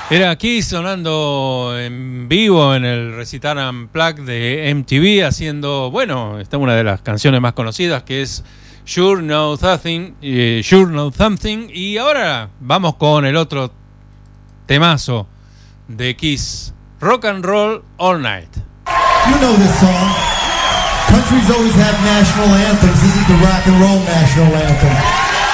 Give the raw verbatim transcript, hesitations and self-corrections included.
Era aquí sonando en vivo en el recital Unplugged de M T V, haciendo, bueno, esta es una de las canciones más conocidas, que es Sure Know Something, eh, Sure Know Something. Y ahora vamos con el otro temazo de Kiss, Rock and Roll All Night. You know this song. Countries always have national anthems. This is the rock and roll national anthem.